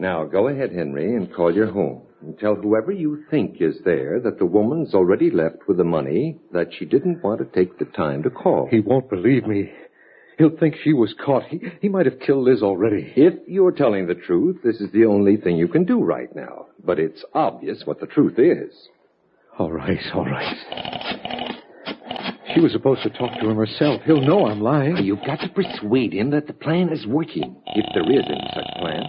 Now, go ahead, Henry, and call your home. And tell whoever you think is there that the woman's already left with the money, that she didn't want to take the time to call. He won't believe me. He'll think she was caught. He might have killed Liz already. If you're telling the truth, this is the only thing you can do right now. But it's obvious what the truth is. All right. She was supposed to talk to him herself. He'll know I'm lying. You've got to persuade him that the plan is working, if there is any such plan.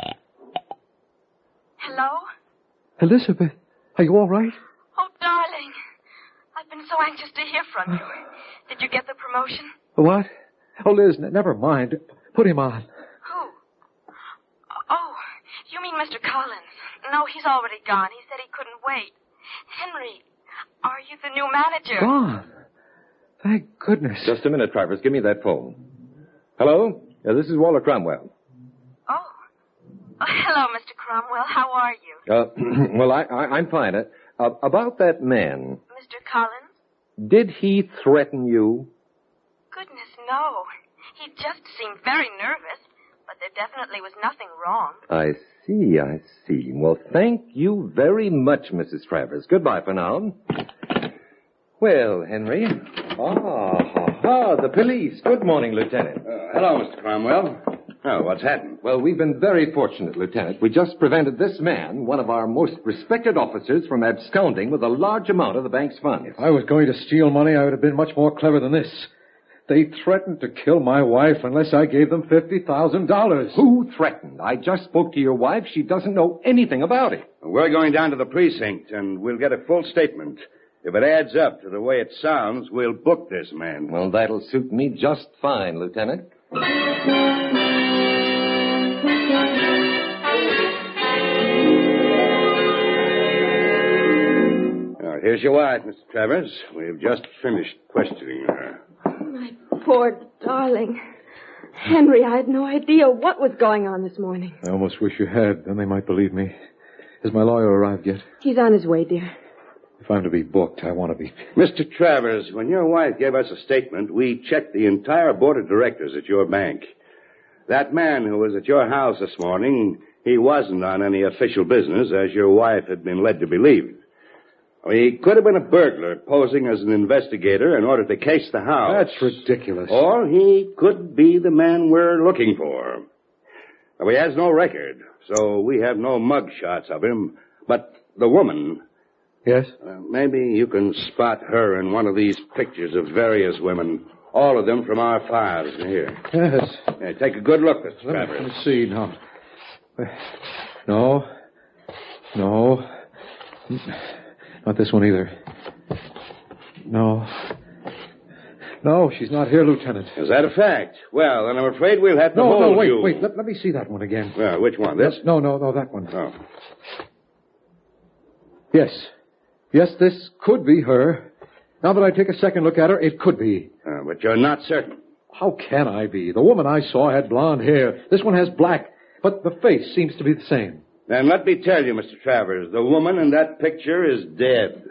Hello? Elizabeth, are you all right? Oh, darling. I've been so anxious to hear from you. Did you get the promotion? What? Oh, Liz, never mind. Put him on. Who? Oh, you mean Mr. Collins. No, he's already gone. He said he couldn't wait. Henry, are you the new manager? Gone. Thank goodness. Just a minute, Travers. Give me that phone. Hello? This is Walter Cromwell. Oh, hello, Mr. Cromwell. How are you? Well, I'm fine. About that man. Mr. Collins? Did he threaten you? Goodness, no. He just seemed very nervous, but there definitely was nothing wrong. I see. Well, thank you very much, Mrs. Travers. Goodbye for now. Well, Henry. The police. Good morning, Lieutenant. Hello, Mr. Cromwell. Oh, what's happened? Well, we've been very fortunate, Lieutenant. We just prevented this man, one of our most respected officers, from absconding with a large amount of the bank's funds. If I was going to steal money, I would have been much more clever than this. They threatened to kill my wife unless I gave them $50,000. Who threatened? I just spoke to your wife. She doesn't know anything about it. We're going down to the precinct, and we'll get a full statement. If it adds up to the way it sounds, we'll book this man. Well, that'll suit me just fine, Lieutenant. Now, here's your wife, Mr. Travers. We've just finished questioning her. My poor darling. Henry, I had no idea what was going on this morning. I almost wish you had. Then they might believe me. Has my lawyer arrived yet? He's on his way, dear. If I'm to be booked, I want to be... Mr. Travers, when your wife gave us a statement, we checked the entire board of directors at your bank. That man who was at your house this morning, he wasn't on any official business, as your wife had been led to believe. He could have been a burglar posing as an investigator in order to case the house. That's ridiculous. Or he could be the man we're looking for. Now, he has no record, so we have no mug shots of him. But the woman... Yes? Maybe you can spot her in one of these pictures of various women. All of them from our files here. Yes. Hey, take a good look, Mr. Travers. Let me see now. No. Not this one either. No, she's not here, Lieutenant. Is that a fact? Well, then I'm afraid we'll have to hold you. Wait. Let me see that one again. Which one? This? No, that one. Oh. Yes, this could be her. Now that I take a second look at her, it could be. But you're not certain. How can I be? The woman I saw had blonde hair. This one has black, but the face seems to be the same. Then let me tell you, Mr. Travers, the woman in that picture is dead.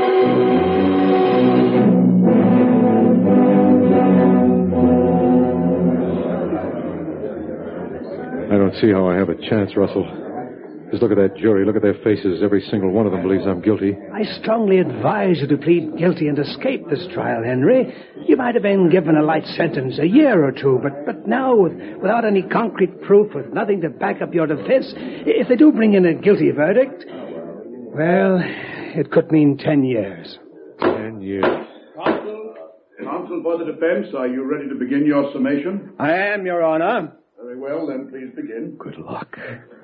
I don't see how I have a chance, Russell. Just look at that jury. Look at their faces. Every single one of them believes I'm guilty. I strongly advise you to plead guilty and escape this trial, Henry. You might have been given a light sentence, a year or two, but now, without any concrete proof, with nothing to back up your defense, if they do bring in a guilty verdict, well, it could mean 10 years. 10 years. Counsel for the defense, are you ready to begin your summation? I am, Your Honor. Very well, then please begin. Good luck.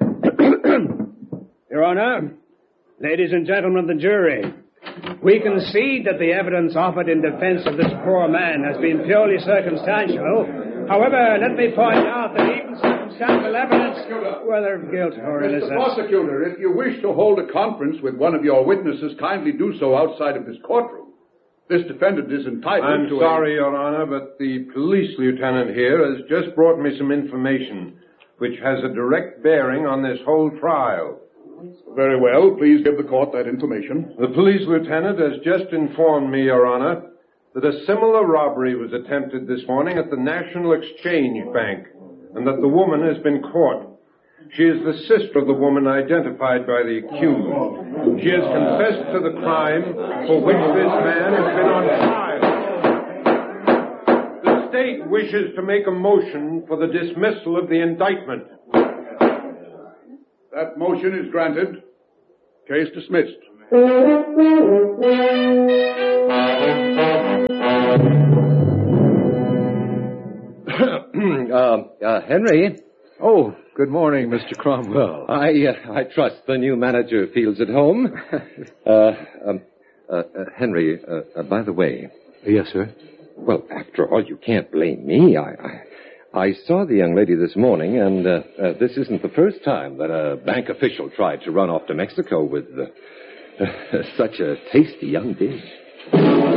Your Honor, ladies and gentlemen of the jury, we concede that the evidence offered in defense of this poor man has been purely circumstantial. However, let me point out that even circumstantial evidence, whether of guilt or innocence... Mr. Prosecutor, if you wish to hold a conference with one of your witnesses, kindly do so outside of this courtroom. This defendant is entitled to... I'm sorry, Your Honor, but the police lieutenant here has just brought me some information which has a direct bearing on this whole trial. Very well. Please give the court that information. The police lieutenant has just informed me, Your Honor, that a similar robbery was attempted this morning at the National Exchange Bank, and that the woman has been caught. She is the sister of the woman identified by the accused. She has confessed to the crime for which this man has been on trial. The state wishes to make a motion for the dismissal of the indictment. That motion is granted. Case dismissed. Henry. Oh, good morning, Mr. Cromwell. I trust the new manager feels at home. Henry, by the way. Yes, sir. Well, after all, you can't blame me. I saw the young lady this morning, and this isn't the first time that a bank official tried to run off to Mexico with such a tasty young dish.